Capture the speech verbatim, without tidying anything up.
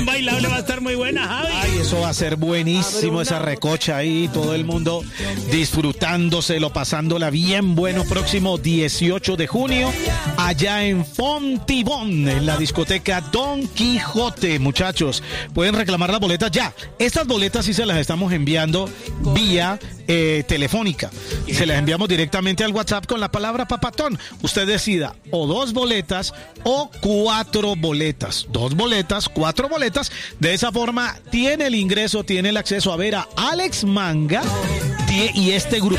Bailable va a estar muy buena, Javi. Ay, eso va a ser buenísimo, esa recocha ahí, todo el mundo disfrutándoselo, pasándola bien bueno. Próximo dieciocho de junio, allá en Fontibón, en la discoteca Don Quijote. Muchachos, pueden reclamar las boletas ya. Estas boletas sí se las estamos enviando vía eh, telefónica. Se las enviamos directamente al WhatsApp con la palabra papatón. Usted decida o dos boletas o cuatro boletas. Dos boletas, cuatro boletas. De esa forma tiene el ingreso, tiene el acceso a ver a Alex Manga y este grupo.